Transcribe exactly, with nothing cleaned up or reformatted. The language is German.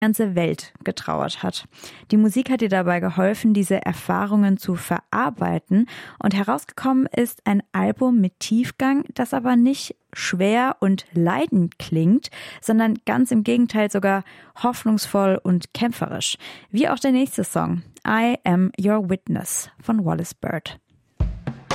ganze Welt getrauert hat. Die Musik hat ihr dabei geholfen, diese Erfahrungen zu verarbeiten, und herausgekommen ist ein Album mit Tiefgang, das aber nicht schwer und leidend klingt, sondern ganz im Gegenteil sogar hoffnungsvoll und kämpferisch. Wie auch der nächste Song, I Am Your Witness von Wallis Bird.